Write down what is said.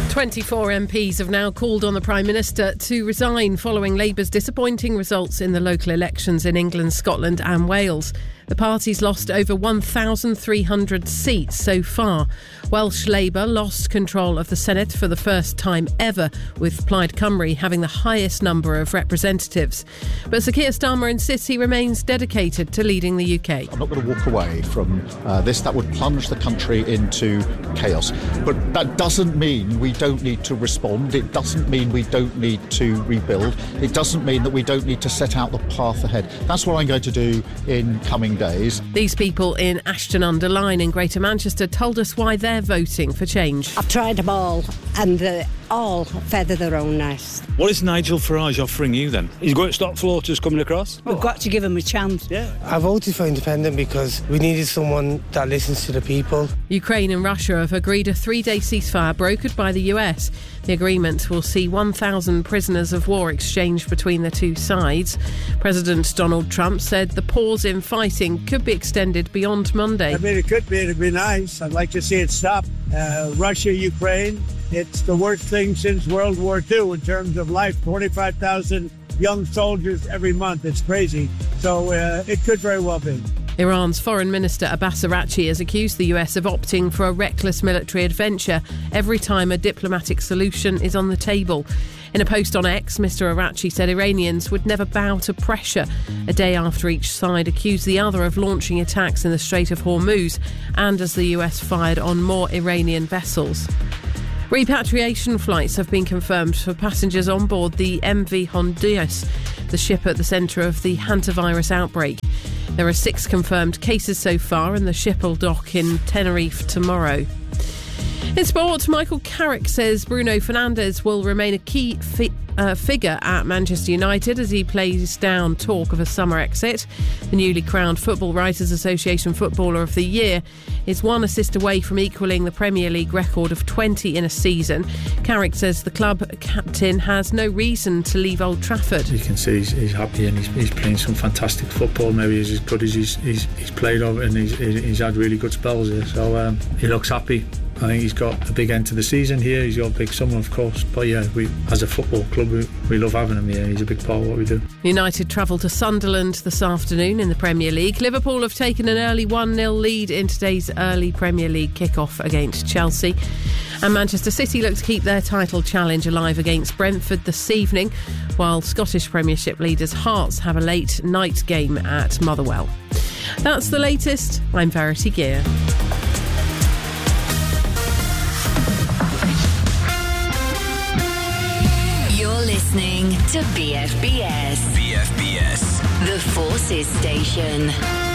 24 MPs have now called on the Prime Minister to resign following Labour's disappointing results in the local elections in England, Scotland and Wales. The party's lost over 1,300 seats so far. Welsh Labour lost control of the Senate for the first time ever, with Plaid Cymru having the highest number of representatives. But Sir Keir Starmer insists he remains dedicated to leading the UK. I'm not going to walk away from this. That would plunge the country into chaos. But that doesn't mean we don't need to respond. It doesn't mean we don't need to rebuild. It doesn't mean that we don't need to set out the path ahead. That's what I'm going to do in coming days. These people in Ashton-under-Lyne in Greater Manchester told us why they're voting for change. I've tried them all and they all feather their own nest. What is Nigel Farage offering you then? He's going to stop floaters coming across? We've got to give him a chance. Yeah. I voted for independent because we needed someone that listens to the people. Ukraine and Russia have agreed a 3-day ceasefire brokered by the US. The agreement will see 1,000 prisoners of war exchanged between the two sides. President Donald Trump said the pause in fighting could be extended beyond Monday. I mean, it could be. It'd be nice. I'd like to see it stop. Russia, Ukraine, it's the worst thing since World War II in terms of life. 25,000 young soldiers every month. It's crazy. So it could very well be. Iran's Foreign Minister Abbas Araghchi has accused the US of opting for a reckless military adventure every time a diplomatic solution is on the table. In a post on X, Mr Araghchi said Iranians would never bow to pressure, a day after each side accused the other of launching attacks in the Strait of Hormuz and as the US fired on more Iranian vessels. Repatriation flights have been confirmed for passengers on board the MV Honduras, the ship at the centre of the hantavirus outbreak. There are 6 confirmed cases so far and the ship will dock in Tenerife tomorrow. In sport, Michael Carrick says Bruno Fernandes will remain a key figure at Manchester United as he plays down talk of a summer exit. The newly crowned Football Writers Association Footballer of the Year is 1 assist away from equalling the Premier League record of 20 in a season. Carrick says the club captain has no reason to leave Old Trafford. You can see he's happy and he's playing some fantastic football. Maybe he's as good as he's played over and he's had really good spells here. So he looks happy. I think he's got a big end to the season here. He's got a big summer, of course. But yeah, as a football club, we love having him here. He's a big part of what we do. United travel to Sunderland this afternoon in the Premier League. Liverpool have taken an early 1-0 lead in today's early Premier League kick-off against Chelsea. And Manchester City look to keep their title challenge alive against Brentford this evening, while Scottish Premiership leaders Hearts have a late night game at Motherwell. That's the latest. I'm Verity Gear. Listening to BFBS. BFBS. The Forces Station.